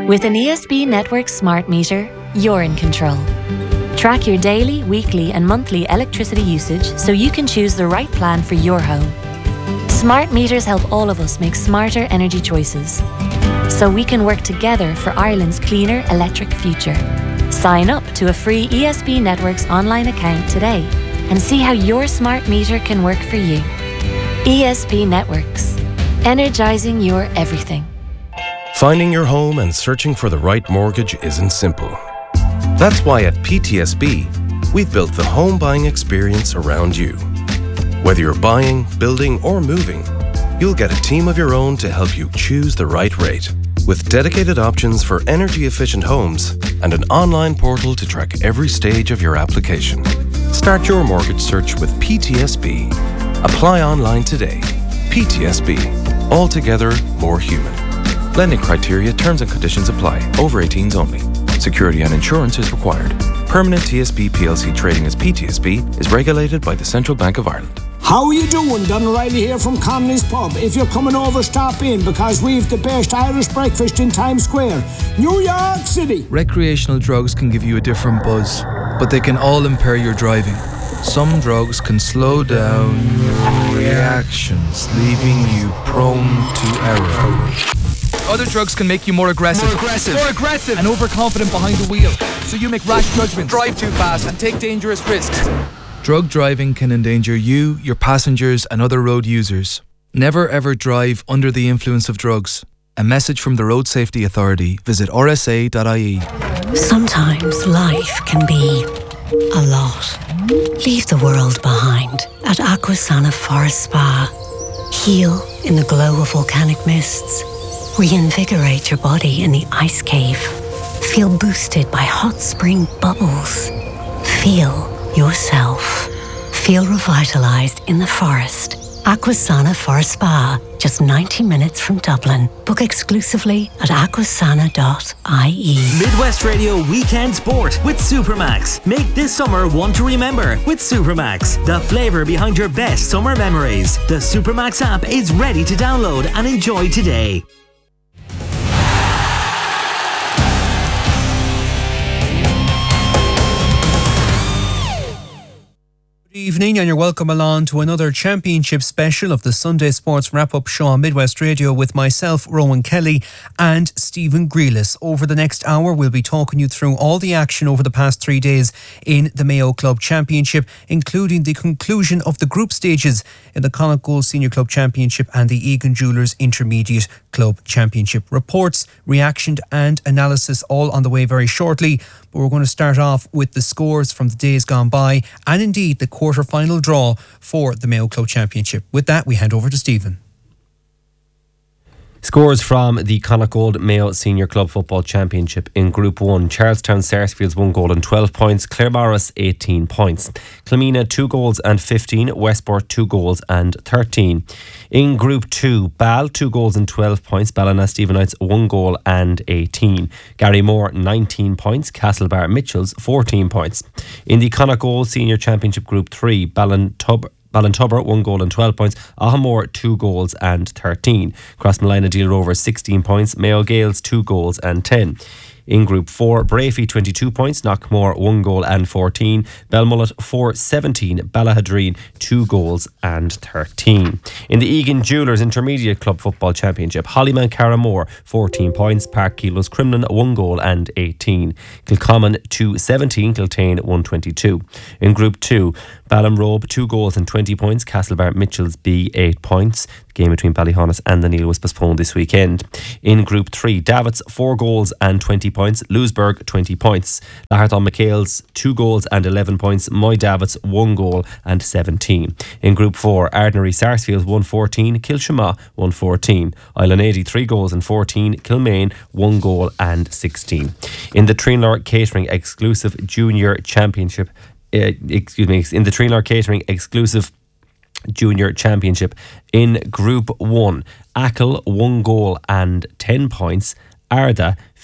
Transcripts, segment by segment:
With an ESB Network smart meter, you're in control. Track your daily, weekly and monthly electricity usage so you can choose the right plan for your home. Smart meters help all of us make smarter energy choices, so we can work together for Ireland's cleaner electric future. Sign up to a free ESB Networks online account today and see how your smart meter can work for you. ESB Networks, energizing your everything. Finding your home and searching for the right mortgage isn't simple. That's why at PTSB, we've built the home buying experience around you. Whether you're buying, building, or moving, you'll get a team of your own to help you choose the right rate. With dedicated options for energy-efficient homes and an online portal to track every stage of your application. Start your mortgage search with PTSB. Apply online today. PTSB. Altogether more human. Lending criteria, terms and conditions apply. Over 18s only. Security and insurance is required. Permanent TSB PLC trading as PTSB is regulated by the Central Bank of Ireland. How are you doing? Don O'Reilly here from Connolly's Pub. If you're coming over, stop in because we've the best Irish breakfast in Times Square, New York City. Recreational drugs can give you a different buzz, but they can all impair your driving. Some drugs can slow down your reactions, leaving you prone to error. Other drugs can make you more aggressive, and overconfident behind the wheel, so you make rash judgments, drive too fast, and take dangerous risks. Drug driving can endanger you, your passengers, and other road users. Never ever drive under the influence of drugs. A message from the Road Safety Authority. Visit rsa.ie. Sometimes life can be a lot. Leave the world behind at Aquasana Forest Spa. Heal in the glow of volcanic mists. Reinvigorate your body in the ice cave. Feel boosted by hot spring bubbles. Feel yourself. Feel revitalized in the forest. Aquasana Forest Spa, just 90 minutes from Dublin. Book exclusively at aquasana.ie. Midwest Radio Weekend Sport with Supermax. Make this summer one to remember with Supermax. The flavour behind your best summer memories. The Supermax app is ready to download and enjoy today. Good evening and you're welcome along to another championship special of the Sunday Sports Wrap-Up Show on Midwest Radio with myself, Rowan Kelly, and Stephen Grealis. Over the next hour, we'll be talking you through all the action over the past 3 days in the Mayo Club Championship, including the conclusion of the group stages in the Connacht Gold Senior Club Championship and the Egan Jewellers Intermediate Club Championship. Reports, reaction and analysis all on the way very shortly. But we're going to start off with the scores from the days gone by and indeed the quarter-final draw for the Mayo Club Championship. With that, we hand over to Stephen. Scores from the Connacht Gold Mayo Senior Club Football Championship in Group 1. Charlestown Sarsfields 1 goal and 12 points. Claremorris 18 points. Clymena 2 goals and 15. Westport 2 goals and 13. In Group 2, Ball 2 goals and 12 points. Ballina-Stephenites 1 goal and 18. Garrymore 19 points. Castlebar Mitchells 14 points. In the Connacht Gold Senior Championship Group 3, Ballintubber 1 goal and 12 points. Ahamore 2 goals and 13. Crossmolina Deal Rovers 16 points. Mayo Gales 2 goals and 10. In Group 4, Brafey 22 points, Knockmore 1 goal and 14, Belmullet 4-17, Ballahadreen 2 goals and 13. In the Egan Jewellers Intermediate Club Football Championship, Hollyman Carramore 14 points, Park Kilos Crimlin 1 goal and 18, Kilcommon 2-17, Kiltane 122. In Group 2, Ballinrobe 2 goals and 20 points, Castlebar Mitchells B 8 points. The game between Ballyhonus and the Neil was postponed this weekend. In Group 3, Davits 4 goals and 20 points, Lewisburg 20 points, Laharton McHale's 2 goals and 11 points, Moy Davits 1 goal and 17. In Group 4, Ardnary Sarsfields 1-14, Kilshama 1-14, Island 80 3 goals and 14, Kilmaine 1 goal and 16. In the Trinlor Catering Exclusive Junior Championship, in the Trinlor Catering Exclusive Junior Championship in Group 1, Achill 1 goal and 10 points, Arda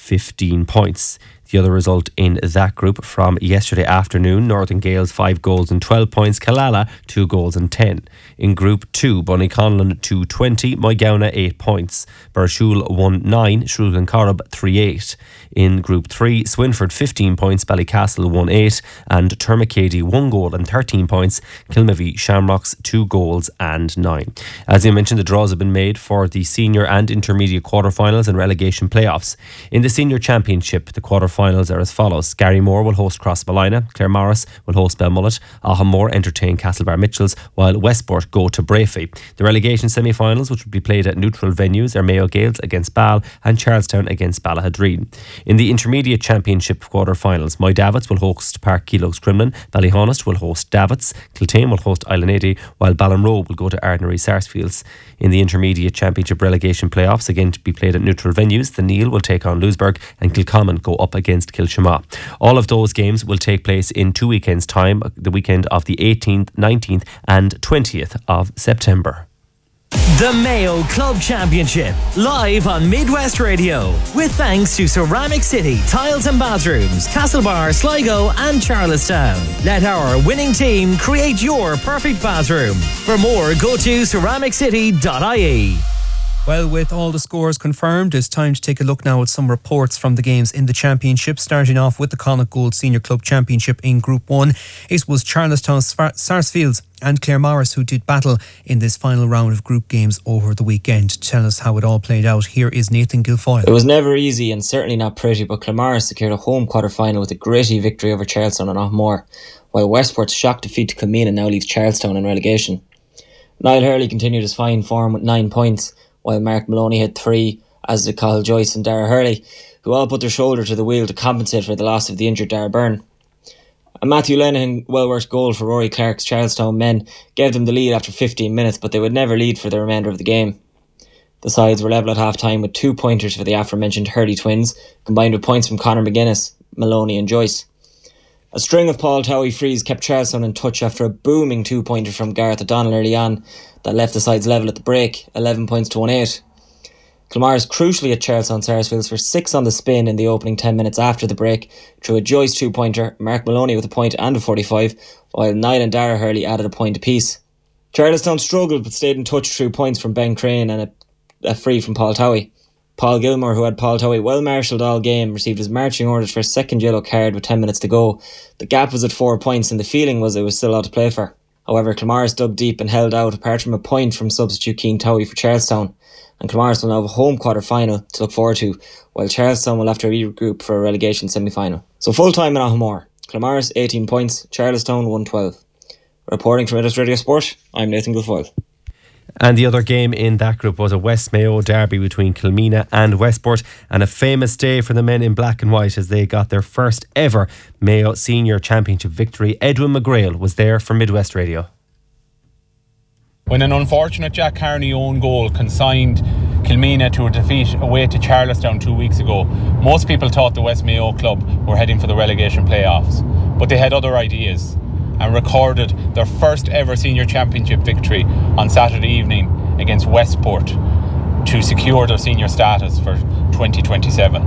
15 points. The other result in that group from yesterday afternoon, Northern Gales 5 goals and 12 points, Killala 2 goals and 10. In Group 2, Bonnyconlon 2-20, Moygownagh 8 points, Burshul 1-9, Shrule and Corrib 3-8. In Group 3, Swinford 15 points, Ballycastle 1-8 and Termacady 1 goal and 13 points, Kilmavie Shamrocks 2 goals and 9. As I mentioned, the draws have been made for the senior and intermediate quarterfinals and relegation playoffs. In the senior championship, the quarterfinals are as follows. Garrymore will host Crossmolina, Claremorris will host Belmullet, Ahamore entertain Castlebar Mitchells, while Westport go to Brafey. The relegation semi-finals, which will be played at neutral venues, are Mayo Gales against Ball and Charlestown against Ballahadreen. In the intermediate championship quarter-finals, Moy Davits will host Park Keelogs Crumlin, Ballyhonest will host Davits, Kiltane will host Islandady, while Ballinrobe will go to Ardnary Sarsfields. In the intermediate championship relegation playoffs, again to be played at neutral venues, the Neil will take on Louisburg and Kilcommon go up against Kilshama. All of those games will take place in 2 weekends' time, the weekend of the 18th, 19th and 20th of September. The Mayo Club Championship, live on Midwest Radio, with thanks to Ceramic City Tiles and Bathrooms, Castlebar, Sligo and Charlestown. Let our winning team create your perfect bathroom. For more, go to ceramiccity.ie. Well, with all the scores confirmed, it's time to take a look now at some reports from the games in the championship. Starting off with the Connacht Gold Senior Club Championship in Group 1. It was Charlestown Sarsfields and Claremorris who did battle in this final round of group games over the weekend. To tell us how it all played out, here is Nathan Guilfoyle. It was never easy and certainly not pretty, but Claremorris secured a home quarter-final with a gritty victory over Charlestown and Ahamore, while Westport's shock defeat to Kilmina now leaves Charlestown in relegation. Niall Hurley continued his fine form with 9 points, while Mark Maloney had 3, as did Cathal Joyce and Dara Hurley, who all put their shoulder to the wheel to compensate for the loss of the injured Dara Byrne. A Matthew Lenihan well-worked goal for Rory Clark's Charlestown men gave them the lead after 15 minutes, but they would never lead for the remainder of the game. The sides were level at half-time with 2 pointers for the aforementioned Hurley twins, combined with points from Conor McGuinness, Maloney and Joyce. A string of Paul Towie frees kept Charlestown in touch after a booming 2-pointer from Gareth O'Donnell early on that left the sides level at the break, 11 points to 1-8. Claremorris crucially at Charlestown Sarsfields for 6 on the spin in the opening 10 minutes after the break through a Joyce 2-pointer, Mark Maloney with a point and a 45, while Niall and Dara Hurley added a point apiece. Charlestown struggled but stayed in touch through points from Ben Crane and a free from Paul Towie. Paul Gilmore, who had Paul Towie well marshalled all game, received his marching orders for a second yellow card with 10 minutes to go. The gap was at 4 points and the feeling was it was still all to play for. However, Claremorris dug deep and held out apart from a point from substitute Keane Towie for Charlestown, and Claremorris will now have a home quarter-final to look forward to, while Charlestown will have to regroup for a relegation semi-final. So full time in Ahamore. Claremorris 18 points, Charlestown 112. Reporting from Midwest Radio Sport, I'm Nathan Guilfoyle. And the other game in that group was a West Mayo derby between Kilmina and Westport, and a famous day for the men in black and white as they got their first ever Mayo Senior Championship victory. Edwin McGrail was there for Midwest Radio. When an unfortunate Jack Carney own goal consigned Kilmina to a defeat away to Charlestown 2 weeks ago, most people thought the West Mayo club were heading for the relegation playoffs, but they had other ideas and recorded their first ever senior championship victory on Saturday evening against Westport to secure their senior status for 2027.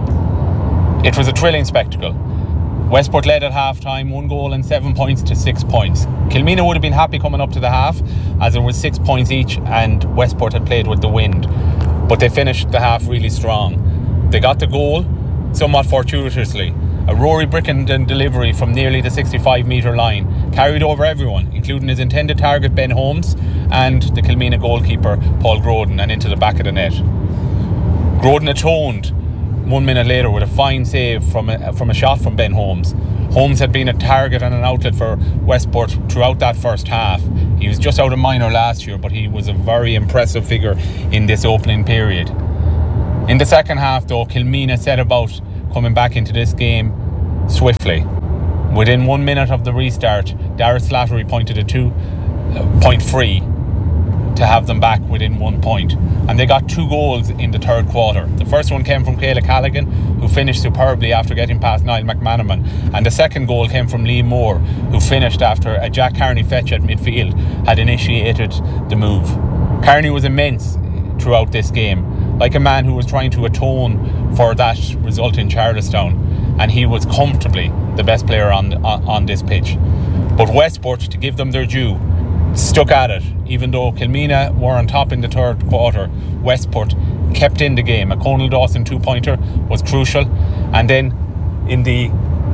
It was a thrilling spectacle. Westport led at half-time, 1 goal and 7 points to 6 points. Kilmina would have been happy coming up to the half, as there was 6 points each and Westport had played with the wind. But they finished the half really strong. They got the goal, somewhat fortuitously. A Rory Brickenden delivery from nearly the 65-metre line carried over everyone, including his intended target Ben Holmes and the Kilmina goalkeeper Paul Groden, and into the back of the net. Groden atoned 1 minute later with a fine save from a shot from Ben Holmes. Holmes had been a target and an outlet for Westport throughout that first half. He was just out of minor last year, but he was a very impressive figure in this opening period. In the second half though, Kilmina set about coming back into this game swiftly. Within 1 minute of the restart, Darragh Slattery pointed a 2-point free to have them back within 1 point. And they got 2 goals in the third quarter. The first one came from Kayla Callaghan, who finished superbly after getting past Niall McManaman. And the second goal came from Lee Moore, who finished after a Jack Carney fetch at midfield had initiated the move. Carney was immense throughout this game, like a man who was trying to atone for that result in Charlestown, and he was comfortably the best player on this pitch. But Westport, to give them their due, stuck at it. Even though Kilmina were on top in the third quarter, Westport kept in the game. A Conal Dawson 2-pointer was crucial, and then in the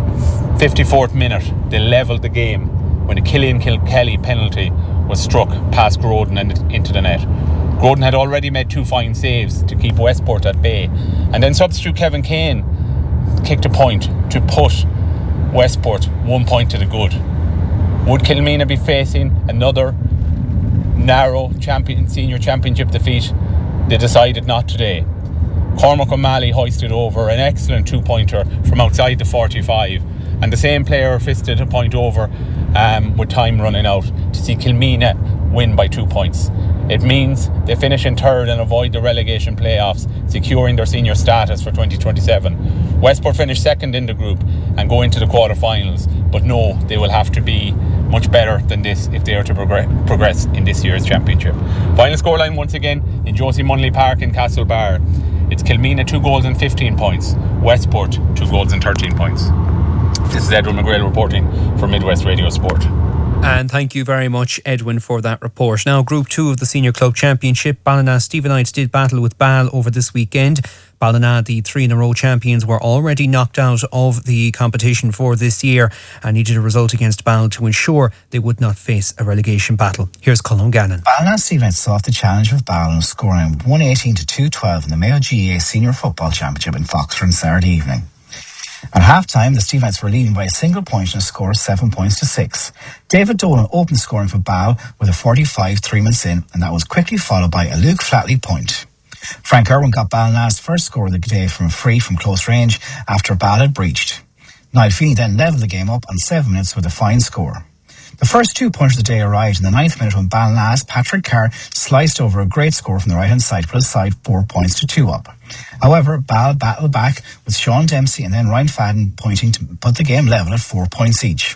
54th minute they levelled the game when a Killian Kilkelly penalty was struck past Groden and into the net. Groden had already made 2 fine saves to keep Westport at bay, and then substitute Kevin Kane kicked a point to put Westport 1 point to the good. Would Kilmina be facing another narrow senior championship defeat? They decided not today. Cormac O'Malley hoisted over an excellent 2-pointer from outside the 45, and the same player fisted a point over with time running out to see Kilmina win by 2 points. It means they finish in third and avoid the relegation playoffs, securing their senior status for 2027. Westport finish second in the group and go into the quarter-finals, but no, they will have to be much better than this if they are to progress in this year's championship. Final scoreline once again in Josie Munley Park in Castlebar. It's Kilmina 2 goals and 15 points, Westport 2 goals and 13 points. This is Edwin McGrail reporting for Midwest Radio Sport. And thank you very much, Edwin, for that report. Now, Group 2 of the Senior Club Championship, Ballina Stephenites did battle with Ball over this weekend. Ballina, the 3-in-a-row champions, were already knocked out of the competition for this year and needed a result against Ball to ensure they would not face a relegation battle. Here's Colm Gannon. Ballina Stephenites sought the challenge of Ball and scoring 118 to 212 in the Mayo GAA Senior Football Championship in Foxford on Saturday evening. At half-time, the Stephenites were leading by a single point and a score of 7 points to 6. David Dolan opened scoring for Ball with a 45 3 minutes in, and that was quickly followed by a Luke Flatley point. Frank Irwin got Ballina's first score of the day from a free from close range after Ball had breached. Niall Feeney then levelled the game up on 7 minutes with a fine score. The first 2 points of the day arrived in the 9th minute when Ballina's Patrick Carr sliced over a great score from the right-hand side to put his side 4 points to 2 up. However, Ball battled back with Sean Dempsey and then Ryan Fadden pointing to put the game level at 4 points each.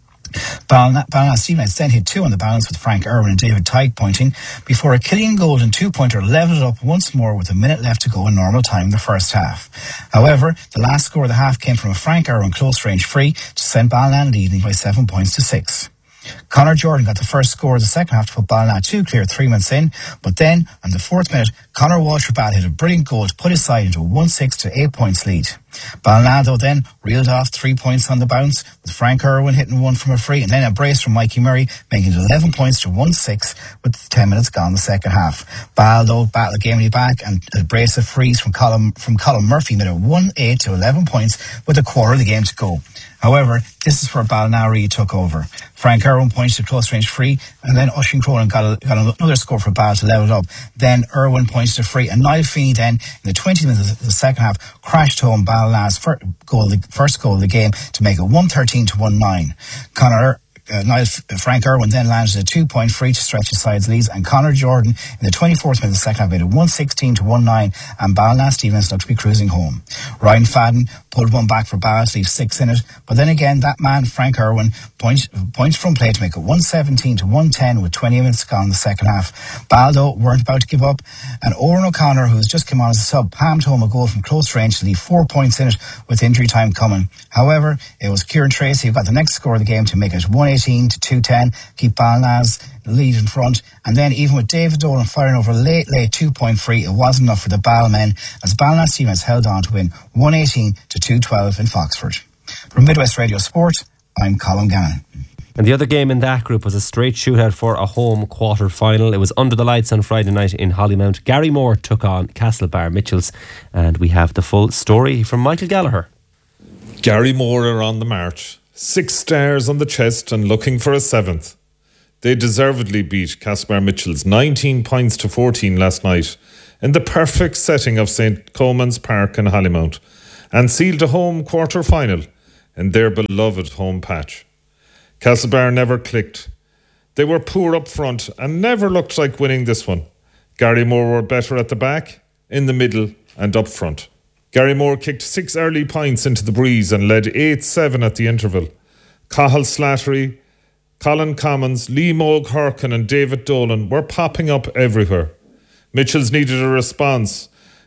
Ballina Stephenites then hit 2 on the balance with Frank Irwin and David Tyke pointing before a Killian Golden 2-pointer levelled it up once more with a minute left to go in normal time in the first half. However, the last score of the half came from a Frank Irwin close-range free to send Ballina leading by 7 points to 6. Conor Jordan got the first score of the second half to put Ballina 2 clear 3 minutes in, but then, on the 4th minute, Conor Walsh for Ball hit a brilliant goal to put his side into a 1-6 to 8 points lead. Ballina, though, then reeled off 3 points on the bounce, with Frank Irwin hitting one from a free, and then a brace from Mikey Murray, making it 11 points to 1-6 with 10 minutes gone in the second half. Ball, though, battled gamely back, and a brace of frees from Colin Murphy made it 1-8 to 11 points with a quarter of the game to go. However, this is where Ballina took over. Frank Irwin points to close-range free, and then Oisin Cronin got another score for Ball to level it up. Then Irwin points to free, and Niall Feeney then, in the 20 minutes of the second half, crashed home Ballina's first goal of the game to make it 113 to 19. Frank Irwin then landed a 2-point free to stretch his side's leads, and Conor Jordan in the 24th minute of the second half made it 116 to 19, and Ballina Stephenites looked to be cruising home. Ryan Fadden pulled one back for Ball to leave 6 in it, but then again that man Frank Irwin points from play to make it 117 to 110 with 20 minutes gone in the second half. Ball, though, weren't about to give up, and Oran O'Connor, who has just come on as a sub, palmed home a goal from close range to leave 4 points in it with injury time coming. However, it was Kieran Tracy who got the next score of the game to make it 118 to 210, keep Ballina's lead in front, and then even with David Dolan firing over a late 2-point free, it wasn't enough for the Ball men as Ballina Stephenites held on to win 118 to 212 in Foxford. From Midwest Radio Sport, I'm Colm Gannon. And the other game in that group was a straight shootout for a home quarter-final. It was under the lights on Friday night in Hollymount. Gary Moore took on Castlebar Mitchells, and we have the full story from Michael Gallagher. Gary Moore are on the march. 6 stars on the chest and looking for a 7th. They deservedly beat Castlebar Mitchells 19 points to 14 last night in the perfect setting of St. Coman's Park in Hollymount and sealed a home quarter-final in their beloved home patch. Castlebar never clicked. They were poor up front and never looked like winning this one. Gary Moore were better at the back, in the middle and up front. Gary Moore kicked 6 early points into the breeze and led 8-7 at the interval. Cathal Slattery, Colin Commons, Lee Moog Harkin and David Dolan were popping up everywhere. Mitchells needed a response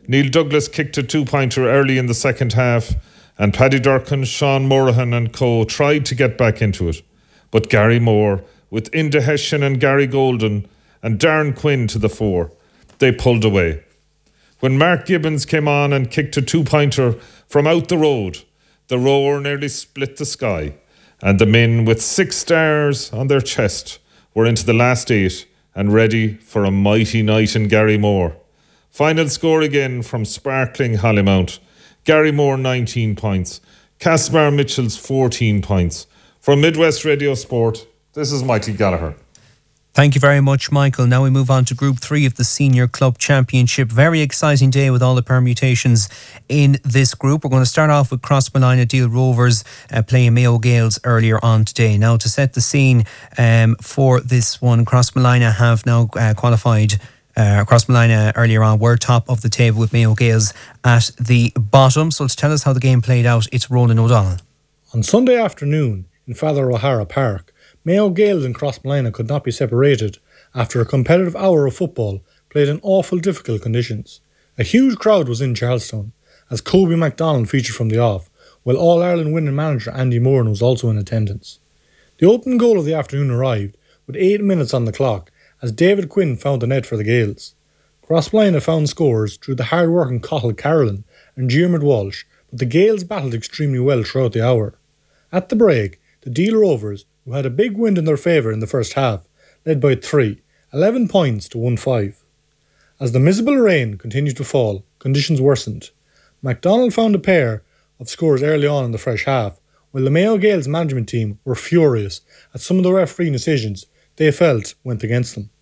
Neil Douglas kicked a 2-pointer early in the second half, and Paddy Durcan, Sean Morahan and co tried to get back into it. But Gary Moore, with Enda Hession and Gary Golden and Darren Quinn to the fore, they pulled away. When Mark Gibbons came on and kicked a 2-pointer from out the road, the roar nearly split the sky, and the men with 6 stars on their chest were into the last 8 and ready for a mighty night in Gary Moore. Final score again from sparkling Hollymount. Gary Moore 19 points, Casimir Mitchell's 14 points. From Midwest Radio Sport, this is Michael Gallagher. Thank you very much, Michael. Now we move on to Group 3 of the Senior Club Championship. Very exciting day with all the permutations in this group. We're going to start off with Crossmolina Deal Rovers playing Mayo Gaels earlier on today. Now, to set the scene for this one, Crossmolina have now qualified. Crossmolina earlier on were top of the table with Mayo Gaels at the bottom. So to tell us how the game played out, it's Roland O'Donnell. On Sunday afternoon in Father O'Hara Park, Mayo Gaels and Crossmolina could not be separated after a competitive hour of football played in awful difficult conditions. A huge crowd was in Charlestown as Kobe MacDonald featured from the off, while All-Ireland winning manager Andy Moran was also in attendance. The opening goal of the afternoon arrived with 8 minutes on the clock as David Quinn found the net for the Gaels. Crossmolina found scores through the hard-working Cathal Carolyn and Diarmuid Walsh, but the Gaels battled extremely well throughout the hour. At the break, the Deal Rovers, who had a big wind in their favour in the first half, led by 3, 11 points to 1-5. As the miserable rain continued to fall, conditions worsened. MacDonald found a pair of scores early on in the fresh half, while the Mayo Gaels management team were furious at some of the refereeing decisions they felt went against them.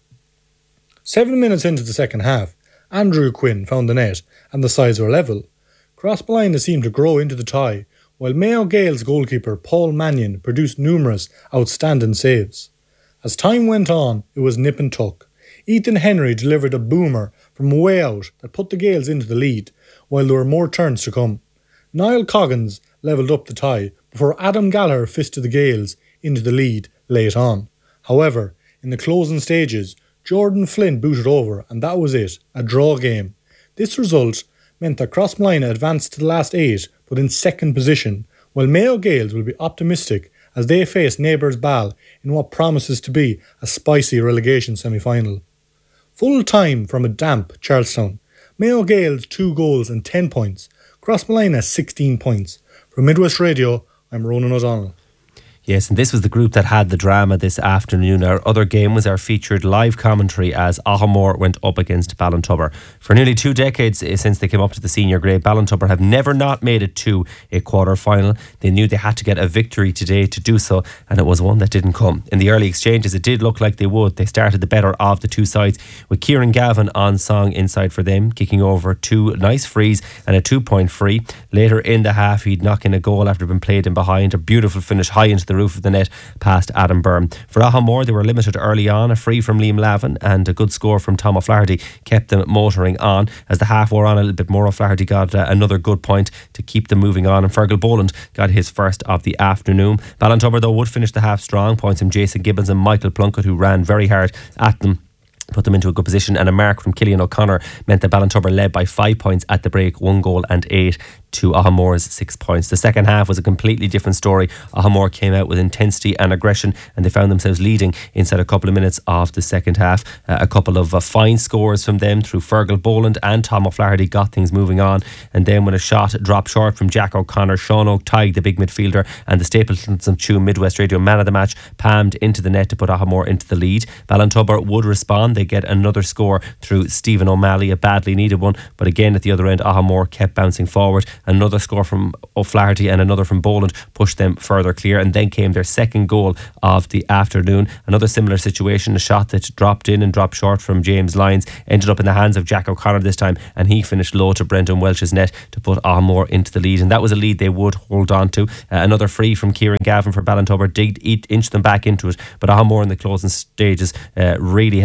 7 minutes into the second half, Andrew Quinn found the net and the sides were level. Crossmolina seemed to grow into the tie, while Mayo Gaels goalkeeper Paul Mannion produced numerous outstanding saves. As time went on, it was nip and tuck. Ethan Henry delivered a boomer from way out that put the Gaels into the lead, while there were more turns to come. Niall Coggins levelled up the tie before Adam Gallagher fisted the Gaels into the lead late on. However, in the closing stages, Jordan Flynn booted over and that was it, a draw game. This result meant that Crossmolina advanced to the last 8 but in second position, while Mayo Gaels will be optimistic as they face neighbours Ball in what promises to be a spicy relegation semi-final. Full time from a damp Charlestown. Mayo Gaels 2 goals and 10 points. Crossmolina 16 points. From Midwest Radio, I'm Ronan O'Donnell. Yes, and this was the group that had the drama this afternoon. Our other game was our featured live commentary as Ahamore went up against Ballintubber. For nearly 2 decades since they came up to the senior grade, Ballintubber have never not made it to a quarter-final. They knew they had to get a victory today to do so, and it was one that didn't come. In the early exchanges, it did look like they would. They started the better of the two sides, with Kieran Gavin on song inside for them, kicking over 2 nice frees and a 2-point free. Later in the half, he'd knock in a goal after being played in behind. A beautiful finish high into the roof of the net past Adam Byrne. For Ahamore, they were limited early on. A free from Liam Lavin and a good score from Tom O'Flaherty kept them motoring on. As the half wore on a little bit more, O'Flaherty got another good point to keep them moving on, and Fergal Boland got his first of the afternoon. Ballintubber, though, would finish the half strong. Points from Jason Gibbons and Michael Plunkett, who ran very hard at them, put them into a good position, and a mark from Killian O'Connor meant that Ballintubber led by 5 points at the break, 1 goal and 8 to Ahamore's 6 points. The second half was a completely different story. Ahamore came out with intensity and aggression, and they found themselves leading inside a couple of minutes of the second half. A couple of fine scores from them through Fergal Boland and Tom O'Flaherty got things moving on, and then when a shot dropped short from Jack O'Connor, Sean O'Tighe, the big midfielder, and the Stapleton's and Tune Midwest Radio man of the match, palmed into the net to put Ahamore into the lead. Ballintubber would respond. They get another score through Stephen O'Malley, a badly needed one, but again at the other end Ahamore kept bouncing forward. Another score from O'Flaherty and another from Boland pushed them further clear, and then came their second goal of the afternoon. Another similar situation, a shot that dropped in and dropped short from James Lyons ended up in the hands of Jack O'Connor this time, and he finished low to Brendan Welch's net to put Ahamore into the lead, and that was a lead they would hold on to. Another free from Kieran Gavin for Ballintubber did inch them back into it, but Ahamore in the closing stages really held on.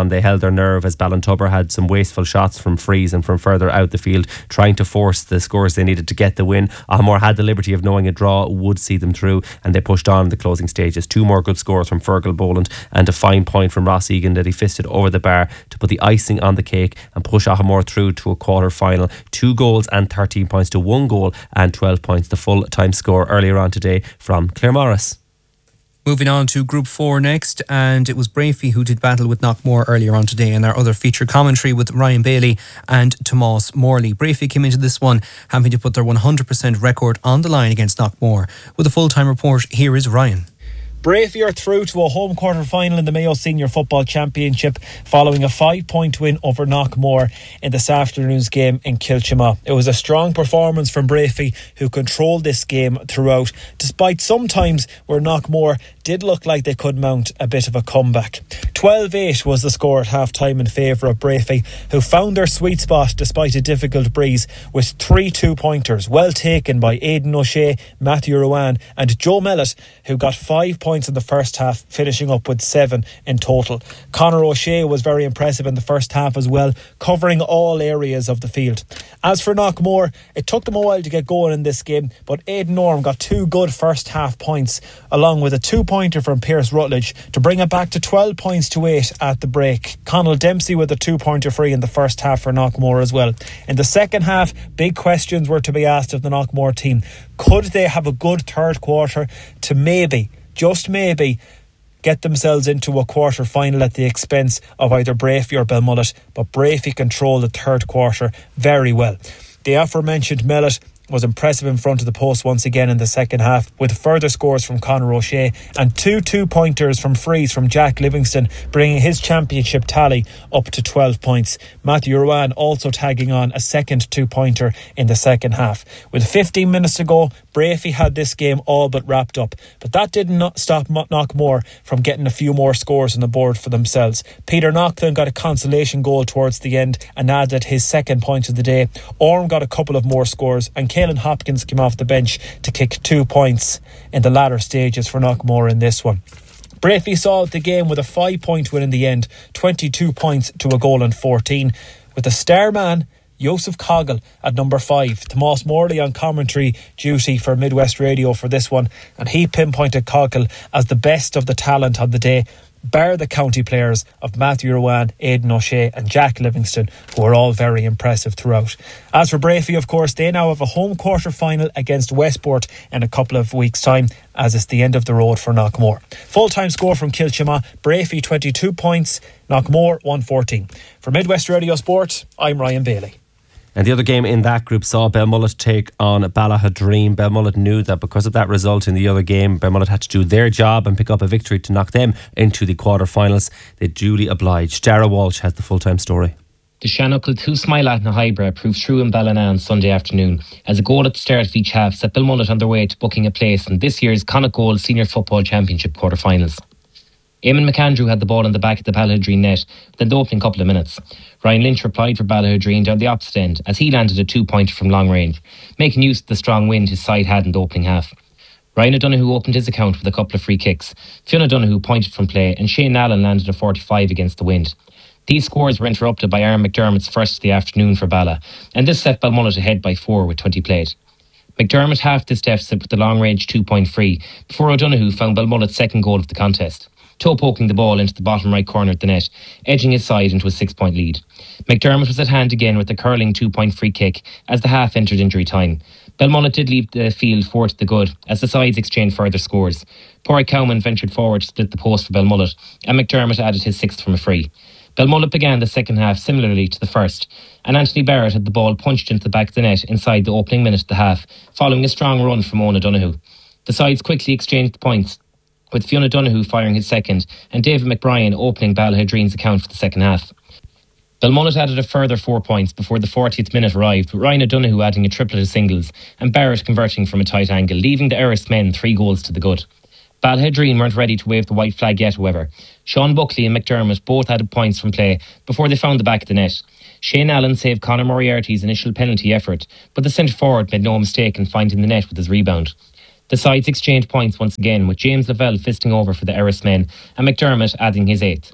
and they held their nerve as Ballintubber had some wasteful shots from frees and from further out the field, trying to force the scores they needed to get the win. Ahmore had the liberty of knowing a draw would see them through, and they pushed on in the closing stages. 2 more good scores from Fergal Boland and a fine point from Ross Egan that he fisted over the bar to put the icing on the cake and push Ahmore through to a quarter final. 2 goals and 13 points to 1 goal and 12 points. The full time score earlier on today from Claremorris. Moving on to Group 4 next, and it was Brafey who did battle with Knockmore earlier on today in our other feature commentary with Ryan Bailey and Tomás Morley. Brafey came into this one having to put their 100% record on the line against Knockmore. With a full-time report, here is Ryan. Brafey are through to a home quarter final in the Mayo Senior Football Championship following a 5-point win over Knockmore in this afternoon's game in Kilchima. It was a strong performance from Brafey, who controlled this game throughout, despite sometimes where Knockmore did look like they could mount a bit of a comeback. 12-8 was the score at half-time in favour of Brafey, who found their sweet spot despite a difficult breeze with 3 2-pointers, well taken by Aidan O'Shea, Matthew Rowan and Joe Mellett, who got 5 points in the first half, finishing up with 7 in total. Conor O'Shea was very impressive in the first half as well, covering all areas of the field. As for Knockmore, it took them a while to get going in this game, but Aidan Orme got 2 good first half points, along with a 2-pointer from Pierce Rutledge to bring it back to 12 points to 8 at the break. Conal Dempsey with a 2-pointer free in the first half for Knockmore as well. In the second half, big questions were to be asked of the Knockmore team. Could they have a good third quarter to maybe, just maybe, get themselves into a quarter final at the expense of either Brafey or Belmullet? But Brafey controlled the third quarter very well. The aforementioned Mellett was impressive in front of the post once again in the second half, with further scores from Conor O'Shea and 2 2-pointers from frees from Jack Livingston, bringing his championship tally up to 12 points. Matthew Rowan also tagging on a second 2-pointer in the second half. With 15 minutes to go, Brafey had this game all but wrapped up, but that did not stop Knockmore from getting a few more scores on the board for themselves. Peter Knockton got a consolation goal towards the end and added his second point of the day. Orme got a couple of more scores, and Caelan Hopkins came off the bench to kick 2 points in the latter stages for Knockmore in this one. Brafey saw the game with a 5-point win in the end, 22 points to a goal and 14, with the star man Joseph Coggle at number 5. Tomás Morley on commentary duty for Midwest Radio for this one, and he pinpointed Coggle as the best of the talent on the day, bar the county players of Matthew Rowan, Aidan O'Shea and Jack Livingston, who are all very impressive throughout. As for Brafey, of course, they now have a home quarter final against Westport in a couple of weeks' time, as it's the end of the road for Knockmore. Full-time score from Kilchima: Brafey 22 points, Knockmore 114. For Midwest Radio Sport, I'm Ryan Bailey. And the other game in that group saw Belmullet take on Ballahadreen. Belmullet knew that because of that result in the other game, Belmullet had to do their job and pick up a victory to knock them into the quarter-finals. They duly obliged. Dara Walsh has the full-time story. The Shannockle 2 Smilat na Hybra proved true in Ballina on Sunday afternoon, as a goal at the start of each half set Belmullet on their way to booking a place in this year's Connacht Gold Senior Football Championship quarter-finals. Eamon McAndrew had the ball in the back of the Ballahadreen net within the opening couple of minutes. Ryan Lynch replied for Ballahadreen down the opposite end as he landed a 2-pointer from long range, making use of the strong wind his side had in the opening half. Ryan O'Donoghue opened his account with a couple of free kicks. Fionn O'Donoghue pointed from play and Shane Allen landed a 45 against the wind. These scores were interrupted by Aaron McDermott's first of the afternoon for Balla, and this set Belmullet ahead by 4 with 20 played. McDermott halved this deficit with the long range 2-point free before O'Donoghue found Belmullet's second goal of the contest, toe poking the ball into the bottom right corner of the net, edging his side into a 6-point lead. McDermott was at hand again with the curling 2-point free kick as the half entered injury time. Belmullet did leave the field 4 to the good as the sides exchanged further scores. Pádraig Cowman ventured forward to split the post for Belmullet, and McDermott added his 6th from a free. Belmullet began the second half similarly to the first, and Anthony Barrett had the ball punched into the back of the net inside the opening minute of the half, following a strong run from Eoin O'Donoghue. The sides quickly exchanged the points, with Fionn O'Donoghue firing his second and David McBrien opening Ballahadreen's account for the second half. Belmullet added a further 4 points before the 40th minute arrived, with Ryan O'Donoghue adding a triplet of singles and Barrett converting from a tight angle, leaving the Erris men 3 goals to the good. Ballahadreen weren't ready to wave the white flag yet, however. Sean Buckley and McDermott both added points from play before they found the back of the net. Shane Allen saved Conor Moriarty's initial penalty effort, but the centre forward made no mistake in finding the net with his rebound. The sides exchanged points once again, with James Lavelle fisting over for the Erris men and McDermott adding his 8th.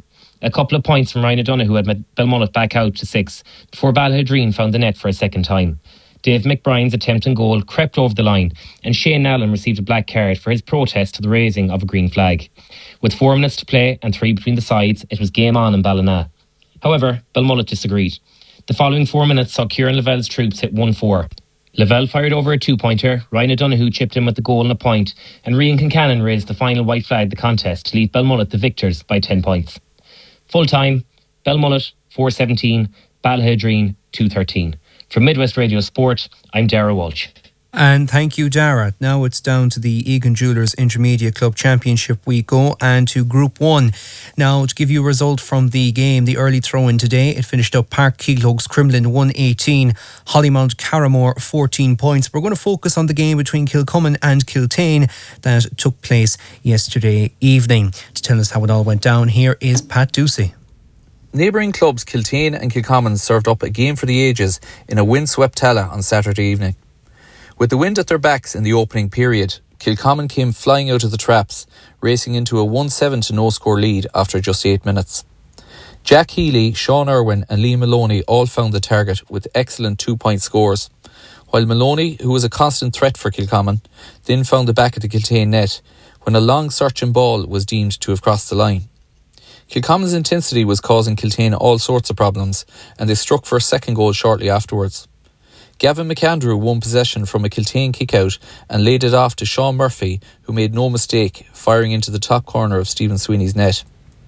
A couple of points from Ryan O'Donoghue had met Belmullet back out to 6 before Balhadreen found the net for a second time. Dave McBrien's attempt on goal crept over the line and Shane Allen received a black card for his protest to the raising of a green flag. With 4 minutes to play and 3 between the sides, it was game on in Ballina. However, Belmullet disagreed. The following 4 minutes saw Kieran Lavelle's troops hit 1-4. Lavelle fired over a 2-pointer, Ryan O'Donoghue chipped in with the goal and a point, and Rian Kincannon raised the final white flag the contest to leave Belmullet the victors by 10 points. Full time, Belmullet 4-17, Balhadreen 2-13. From Midwest Radio Sport, I'm Dara Walsh. And thank you, Dara. Now it's down to the Egan Jewellers Intermediate Club Championship we go, and to Group 1. Now, to give you a result from the game, the early throw-in today, it finished up Park Keelhogs Crimlin 118, Hollymount Carramore 14 points. We're going to focus on the game between Kilcommon and Kiltane that took place yesterday evening. To tell us how it all went down, here is Pat Ducey. Neighbouring clubs Kiltane and Kilcommon served up a game for the ages in a windswept Tallaght on Saturday evening. With the wind at their backs in the opening period, Kilcommon came flying out of the traps, racing into a 1-7 to no-score lead after just 8 minutes. Jack Healy, Sean Irwin and Liam Maloney all found the target with excellent 2-point scores, while Maloney, who was a constant threat for Kilcommon, then found the back of the Kiltane net when a long searching ball was deemed to have crossed the line. Kilcommon's intensity was causing Kiltane all sorts of problems, and they struck for a second goal shortly afterwards. Gavin McAndrew won possession from a Kiltane kick-out and laid it off to Sean Murphy, who made no mistake, firing into the top corner of Stephen Sweeney's net.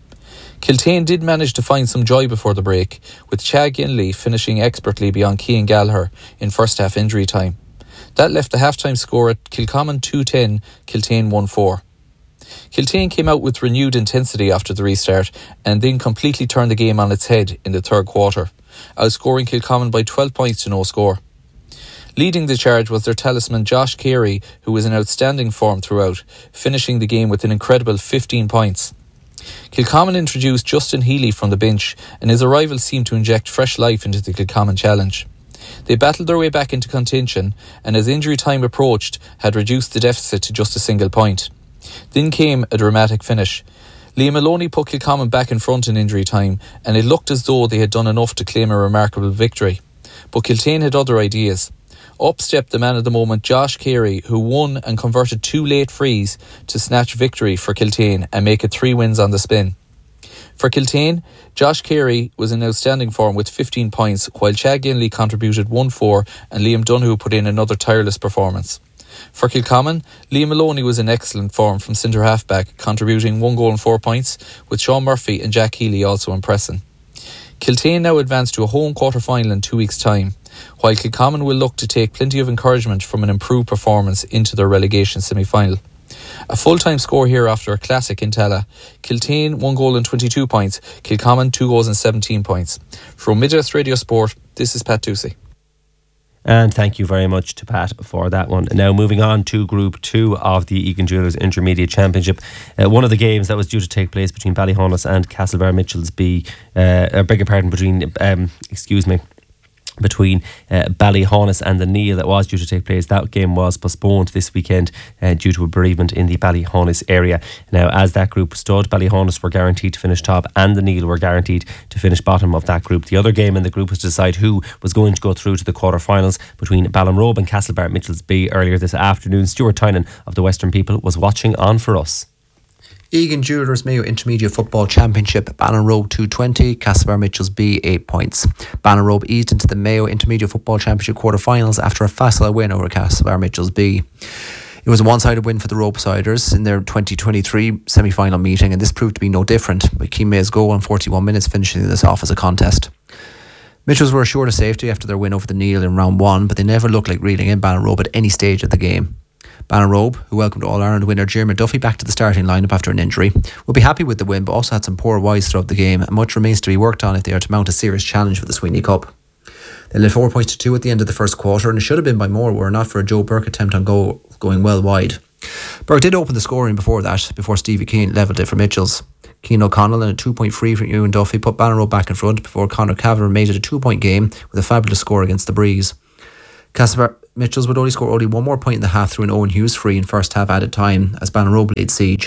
Kiltane did manage to find some joy before the break, with Chad Ginley finishing expertly beyond Cian Gallagher in first half injury time. That left the half-time score at Kilcommon 2-10, Kiltane 1-4. Kiltane came out with renewed intensity after the restart and then completely turned the game on its head in the third quarter, outscoring Kilcommon by 12 points to no score. Leading the charge was their talisman Josh Carey, who was in outstanding form throughout, finishing the game with an incredible 15 points. Kilcommon introduced Justin Healy from the bench, and his arrival seemed to inject fresh life into the Kilcommon challenge. They battled their way back into contention, and as injury time approached, had reduced the deficit to just a single point. Then came a dramatic finish. Liam Maloney put Kilcommon back in front in injury time, and it looked as though they had done enough to claim a remarkable victory. But Kiltane had other ideas. Up stepped the man of the moment, Josh Carey, who won and converted 2 late frees to snatch victory for Kiltane and make it 3 wins on the spin. For Kiltane, Josh Carey was in outstanding form with 15 points, while Chad Ginley contributed 1-4 and Liam Donoghue put in another tireless performance. For Kilcommon, Liam Maloney was in excellent form from centre half-back, contributing 1 goal and 4 points, with Sean Murphy and Jack Healy also impressing. Kiltane now advanced to a home quarter-final in 2 weeks' time, while Kilcommon will look to take plenty of encouragement from an improved performance into their relegation semi-final. A full-time score here after a classic in Tallaght. Kiltane 1 goal and 22 points, Kilcommon 2 goals and 17 points. From Midwest Radio Sport, this is Pat Ducey. And thank you very much to Pat for that one. Now moving on to Group 2 of the Egan Jewellers Intermediate Championship. One of the games that was due to take place between Ballyhonus and Castlebar Mitchells between Ballyhonus and the Neil that was due to take place. That game was postponed this weekend due to a bereavement in the Ballyhonus area. Now, as that group stood, Ballyhonus were guaranteed to finish top and the Neil were guaranteed to finish bottom of that group. The other game in the group was to decide who was going to go through to the quarter-finals between Ballinrobe and Castlebar Mitchells Bay earlier this afternoon. Stuart Tynan of the Western People was watching on for us. Egan Jewellers Mayo Intermediate Football Championship, Ballinrobe 220, Castlebar Mitchells B 8 points. Ballinrobe eased into the Mayo Intermediate Football Championship quarter-finals after a facile win over Castlebar Mitchells B. It was a one-sided win for the Ropesiders in their 2023 semi-final meeting, and this proved to be no different, with Keane May's goal in 41 minutes finishing this off as a contest. Mitchells were assured of safety after their win over the Neil in round 1, but they never looked like reeling in Ballinrobe at any stage of the game. Ballinrobe, who welcomed All-Ireland winner Jeremy Duffy back to the starting lineup after an injury, will be happy with the win, but also had some poor wides throughout the game, and much remains to be worked on if they are to mount a serious challenge for the Sweeney Cup. They led 4 points to 2 at the end of the first quarter, and it should have been by more were it not for a Joe Burke attempt on goal going well wide. Burke did open the scoring before Stevie Keane levelled it for Mitchells. Cian O'Connell and a 2-point free from Ewan Duffy put Ballinrobe back in front before Conor Cavan made it a 2-point game with a fabulous score against the Breeze. Castlebar Mitchells would only score one more point in the half through an Owen Hughes free in first half added time as Ballinrobe laid siege.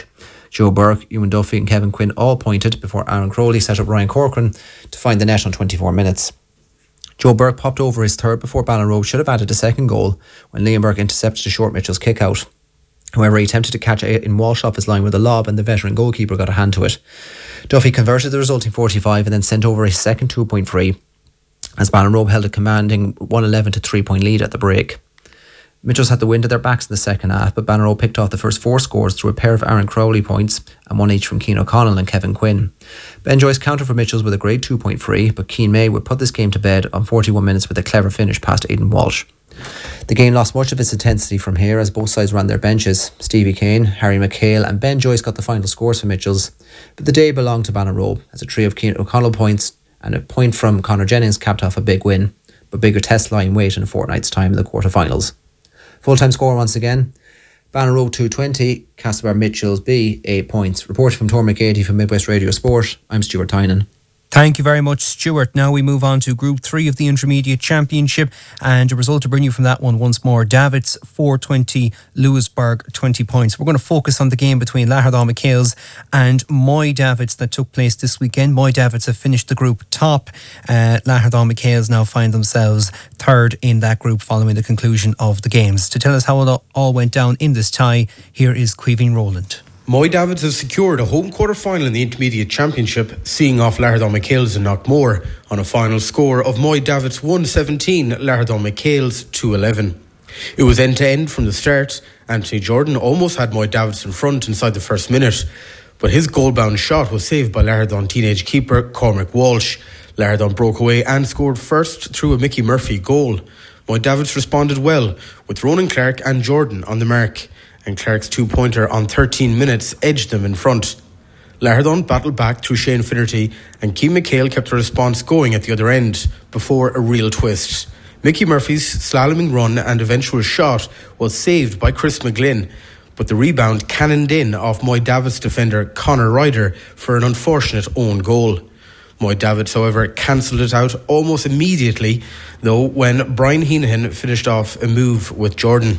Joe Burke, Ewan Duffy and Kevin Quinn all pointed before Aaron Crowley set up Ryan Corcoran to find the net on 24 minutes. Joe Burke popped over his third before Ballinrobe should have added a second goal when Liam Burke intercepted a short Mitchell's kick out. However, he attempted to catch Aidan Walsh off his line with a lob and the veteran goalkeeper got a hand to it. Duffy converted the resulting 45 and then sent over his second 2-point free as Ballinrobe held a commanding 1-11 to 3-point lead at the break. Mitchells had the wind at their backs in the second half, but Ballinrobe picked off the first 4 scores through a pair of Aaron Crowley points and one each from Cian O'Connell and Kevin Quinn. Ben Joyce countered for Mitchells with a great 2-point free, but Cian May would put this game to bed on 41 minutes with a clever finish past Aidan Walsh. The game lost much of its intensity from here as both sides ran their benches. Stevie Kane, Harry McHale and Ben Joyce got the final scores for Mitchells, but the day belonged to Ballinrobe as a trio of Cian O'Connell points and a point from Conor Jennings capped off a big win, but bigger tests lie in wait in a fortnight's time in the quarter-finals. Full-time score once again, Ballinrobe 220, Castlebar Mitchells B 8 points. Reporting from Tormach 80 from Midwest Radio Sport, I'm Stuart Tynan. Thank you very much, Stuart. Now we move on to Group 3 of the Intermediate Championship, and a result to bring you from that one once more. Davids 420, Lewisburg 20 points. We're going to focus on the game between Lahardon McHale's and Moy Davids that took place this weekend. Moy Davids have finished the group top. Lahardon McHale's now find themselves third in that group following the conclusion of the games. To tell us how it all went down in this tie, here is Caoimhín Rowland. Moy Davids has secured a home quarter-final in the Intermediate Championship, seeing off Lahardon McHale's in Knockmore on a final score of Moy Davids 117, Lahardon McHale's 211. It was end-to-end from the start. Anthony Jordan almost had Moy Davids in front inside the first minute, but his goal-bound shot was saved by Lahardon teenage keeper Cormac Walsh. Lahardon broke away and scored first through a Mickey Murphy goal. Moy Davids responded well, with Ronan Clark and Jordan on the mark, and Clark's 2-pointer on 13 minutes edged them in front. Lahardon battled back through Shane Finnerty and Cian McHale kept the response going at the other end before a real twist. Mickey Murphy's slaloming run and eventual shot was saved by Chris McGlynn, but the rebound cannoned in off Moy Davids defender Conor Ryder for an unfortunate own goal. Moy Davids, however, cancelled it out almost immediately, though, when Brian Heenahan finished off a move with Jordan.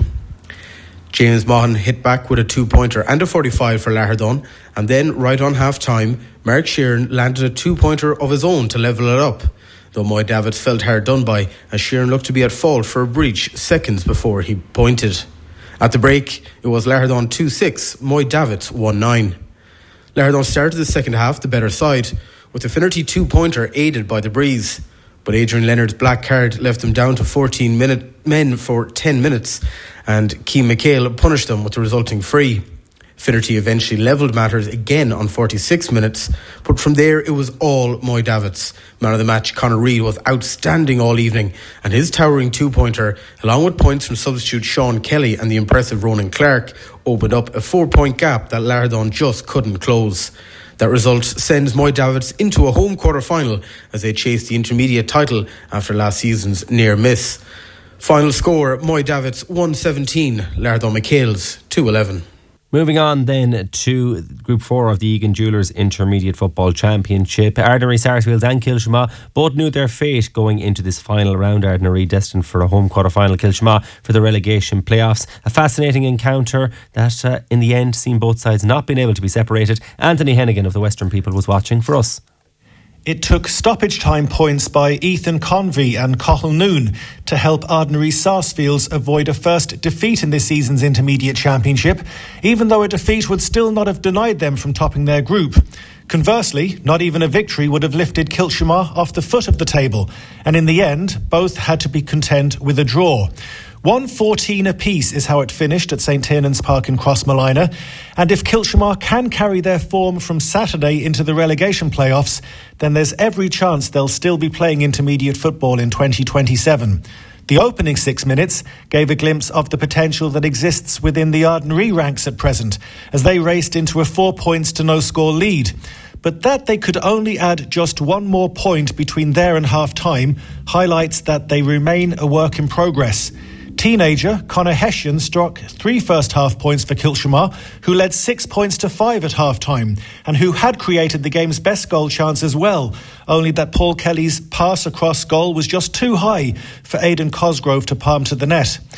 James Maughan hit back with a 2-pointer and a 45 for Lahardon, and then right on half-time, Mark Sheeran landed a 2-pointer of his own to level it up, though Moy Davids felt hard done by as Sheeran looked to be at fault for a breach seconds before he pointed. At the break, it was Lahardon 2-6, Moy Davids 1-9. Lahardon started the second half the better side, with the Finnerty 2-pointer aided by the breeze, but Adrian Leonard's black card left them down to 14 men for 10 minutes, and Cian McHale punished them with the resulting free. Finnerty eventually levelled matters again on 46 minutes, but from there it was all Moy Davids. Man of the match Conor Reid was outstanding all evening, and his towering 2-pointer, along with points from substitute Sean Kelly and the impressive Ronan Clark, opened up a 4-point gap that Lahardon just couldn't close. That result sends Moy Davids into a home quarter-final as they chase the intermediate title after last season's near miss. Final score, Moy Davids 117, Lahardon McHale's 211. Moving on then to Group 4 of the Egan Jewellers Intermediate Football Championship. Ardnaree, Sarsfields and Kilshima both knew their fate going into this final round. Ardnaree destined for a home quarter-final, Kilshima for the relegation playoffs. A fascinating encounter that in the end seen both sides not being able to be separated. Anthony Hennigan of the Western People was watching for us. It took stoppage time points by Ethan Convey and Cathal Noon to help Ardnaree Sarsfields avoid a first defeat in this season's Intermediate Championship, even though a defeat would still not have denied them from topping their group. Conversely, not even a victory would have lifted Kilshima off the foot of the table, and in the end, both had to be content with a draw. 1-14 apiece is how it finished at St Tainan's Park in Crossmolina, and if Kilshima can carry their form from Saturday into the relegation playoffs, then there's every chance they'll still be playing intermediate football in 2027. The opening 6 minutes gave a glimpse of the potential that exists within the Ardnaree ranks at present, as they raced into a 4-points-to-no-score lead. But that they could only add just one more point between there and half-time highlights that they remain a work in progress. Teenager Conor Hessian struck 3 first-half points for Kilshima, who led 6 points to 5 at half-time, and who had created the game's best goal chance as well, only that Paul Kelly's pass across goal was just too high for Aidan Cosgrove to palm to the net.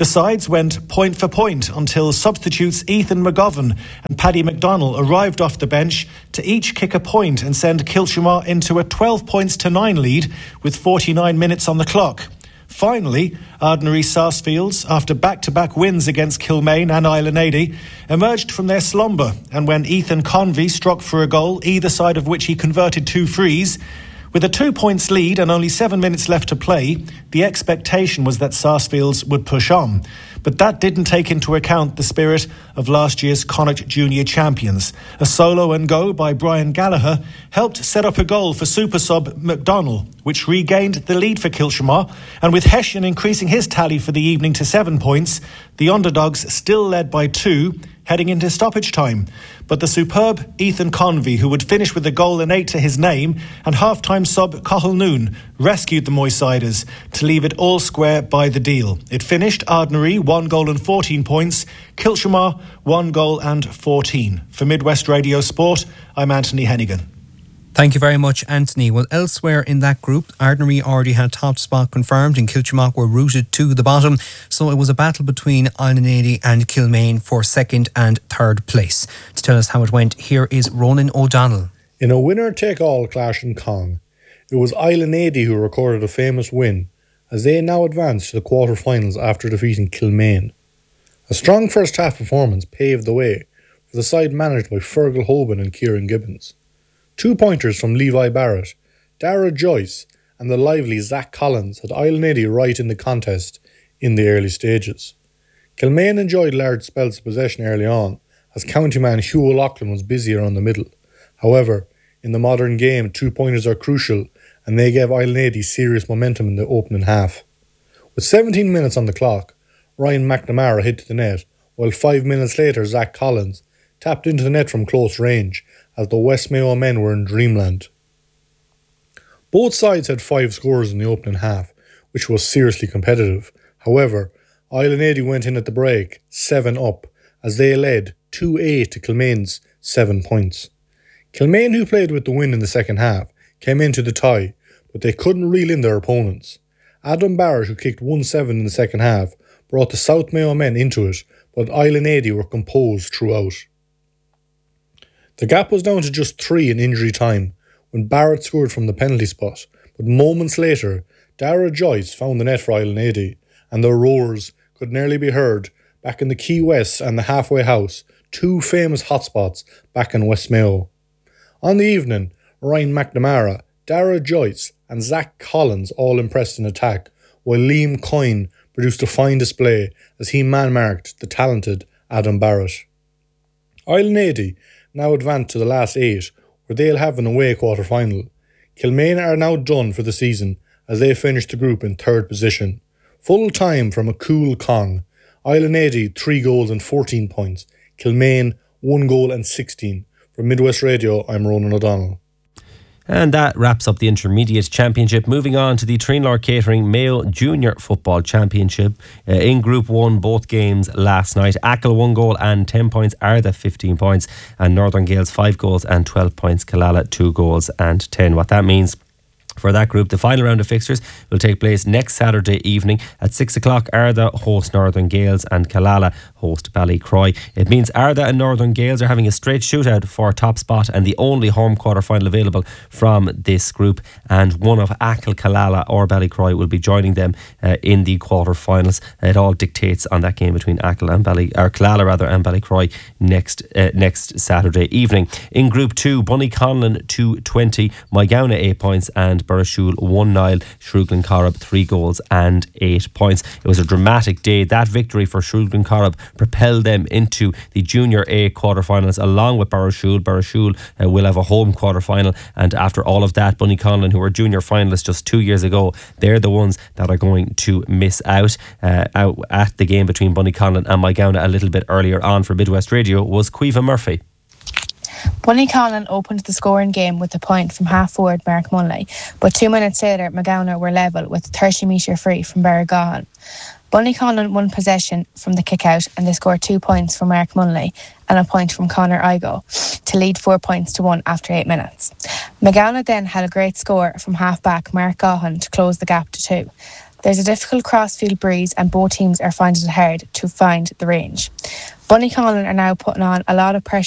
The sides went point for point until substitutes Ethan McGovern and Paddy McDonnell arrived off the bench to each kick a point and send Kiltimagh into a 12-9 lead with 49 minutes on the clock. Finally, Ardnary Sarsfields, after back-to-back wins against Kilmaine and Island emerged from their slumber, and when Ethan Convey struck for a goal, either side of which he converted 2 frees, with a 2 points lead and only 7 minutes left to play, the expectation was that Sarsfields would push on. But that didn't take into account the spirit of last year's Connacht Junior champions. A solo and go by Brian Gallagher helped set up a goal for super sub McDonnell, which regained the lead for Kiltimagh, and with Hessian increasing his tally for the evening to 7 points, the underdogs still led by 2, heading into stoppage time. But the superb Ethan Convey, who would finish with a goal and 8 to his name, and half-time sub Cathal Noon rescued the Moysiders to leave it all square by the deal. It finished Ardnary 1 goal and 14 points, Kiltimagh 1 goal and 14. For Midwest Radio Sport, I'm Anthony Hennigan. Thank you very much, Anthony. Well, elsewhere in that group, Ardnary already had top spot confirmed and Kiltimagh were rooted to the bottom. So it was a battle between Island and Kilmaine for second and third place. To tell us how it went, here is Ronan O'Donnell. In a winner-take-all clash in Cong, it was Island who recorded a famous win, as they now advance to the quarter-finals after defeating Kilmaine. A strong first-half performance paved the way for the side managed by Fergal Hoban and Kieran Gibbons. 2-pointers from Levi Barrett, Dara Joyce and the lively Zach Collins had Island right in the contest in the early stages. Kilmaine enjoyed large spells of possession early on, as county man Hugh O'Loughlin was busy around the middle. However, in the modern game, 2-pointers are crucial, and they gave Island serious momentum in the opening half. With 17 minutes on the clock, Ryan McNamara hit to the net, while 5 minutes later Zach Collins tapped into the net from close range, as the West Mayo men were in dreamland. Both sides had 5 scores in the opening half, which was seriously competitive. However, Island went in at the break 7 up, as they led 2-8 to Kilmaine's 7 points. Kilmaine, who played with the win in the second half, came into the tie, but they couldn't reel in their opponents. Adam Barrett, who kicked 1-7 in the second half, brought the South Mayo men into it, but Island were composed throughout. The gap was down to just 3 in injury time when Barrett scored from the penalty spot, but moments later, Dara Joyce found the net for Island and their roars could nearly be heard back in the Key West and the Halfway House, 2 famous hotspots back in West Mayo. On the evening, Ryan McNamara, Dara Joyce and Zach Collins all impressed in attack, while Liam Coyne produced a fine display as he man-marked the talented Adam Barrett. Island now advance to the last 8, where they'll have an away quarter-final. Kilmaine are now done for the season, as they finished the group in 3rd position. Full time from a cool Cong. Island 3 goals and 14 points. Kilmaine 1 goal and 16. From Midwest Radio, I'm Ronan O'Donnell. And that wraps up the Intermediate Championship. Moving on to the Trinlor Catering Mayo Junior Football Championship. In Group 1, both games last night. Achill 1 goal and 10 points, Arda 15 points, and Northern Gales 5 goals and 12 points, Killala 2 goals and 10. What that means for that group, the final round of fixtures will take place next Saturday evening at 6 o'clock. Arda host Northern Gales and Killala host Ballycroy. It means Arda and Northern Gales are having a straight shootout for top spot and the only home quarter final available from this group, and one of Achill, Killala or Ballycroy will be joining them in the quarter finals. It all dictates on that game between Achill and Killala and Ballycroy next Saturday evening. In Group 2, Bunnyconlon 2-20, Moygowney 8 points and Burrishoole 1-0, Shrewglen Corrib 3 goals and 8 points. It was a dramatic day. That victory for Shrewglen Corrib propelled them into the Junior A quarter-finals along with Burrishoole. Burrishoole will have a home quarter-final, and after all of that, Bunnyconlon, who were junior finalists just 2 years ago, they're the ones that are going to miss out at the game between Bunnyconlon and Moygowney a little bit earlier on. For Midwest Radio was Caoimhe Murphy. Bunnyconlon opened the scoring game with a point from half-forward Mark Munley, but 2 minutes later Moygowney were level with a 30-metre free from Barry Gahan. Bunnyconlon won possession from the kick-out and they scored 2 points from Mark Munley and a point from Conor Igo to lead 4 points to 1 after 8 minutes. Moygowney then had a great score from half-back Mark Gahan to close the gap to 2. There's a difficult crossfield breeze and both teams are finding it hard to find the range. Bunnyconlan are now putting on a lot of pressure